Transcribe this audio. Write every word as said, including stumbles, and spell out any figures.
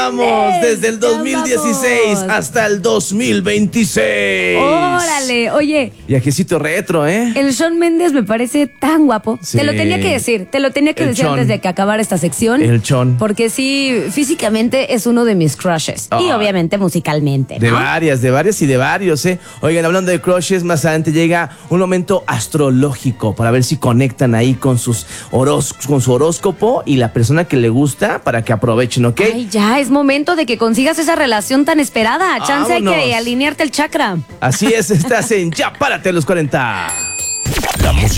vamos desde el dos mil dieciséis vamos. hasta el dos mil veintiséis. Órale, oye, Viajecito retro, ¿eh? el Shawn Mendes me parece tan guapo. Sí. Te lo tenía que decir, te lo tenía que El decir chon. antes de que acabara esta sección. El chon. Porque sí, físicamente es uno de mis crushes. Oh. Y obviamente musicalmente, De ¿no? varias, de varias y de varios, ¿eh? Oigan, hablando de crushes, más adelante llega un momento astrológico para ver si conectan ahí con, sus horos con su horóscopo y la persona que le gusta para que aprovechen, ¿ok? Ay, ya, es momento de que consigas esa relación tan esperada. Chance hay Vámonos. que alinearte el chakra. Así es, estás en Ya Párate a los cuarenta. La música